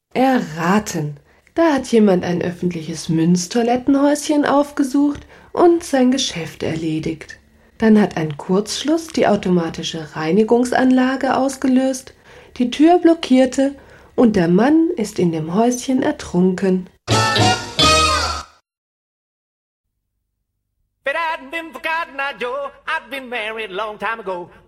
Erraten. Da hat jemand ein öffentliches Münztoilettenhäuschen aufgesucht und sein Geschäft erledigt. Dann hat ein Kurzschluss die automatische Reinigungsanlage ausgelöst, die Tür blockierte und der Mann ist in dem Häuschen ertrunken. If it hadn't been for Cotton Eye Joe, I'd been married a long time ago.